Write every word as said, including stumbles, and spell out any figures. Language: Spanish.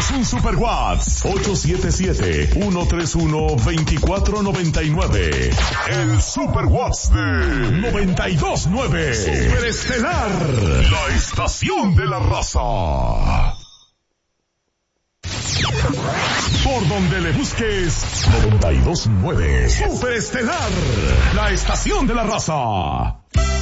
Mándanos un super WhatsApp ocho siete siete, uno tres uno, dos cuatro nueve nueve. El super WhatsApp de noventa y dos nueve. Super Estelar, la estación de la raza. Por donde le busques, noventa y dos nueve. Super Estelar, la estación de la raza.